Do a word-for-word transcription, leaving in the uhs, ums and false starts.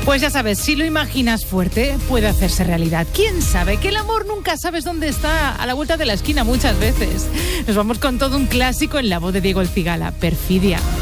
Pues ya sabes, si lo imaginas fuerte, puede hacerse realidad. ¿Quién sabe? Que el amor nunca sabes dónde está, a la vuelta de la esquina muchas veces. Nos vamos con todo un clásico en la voz de Diego El Cigala, Perfidia.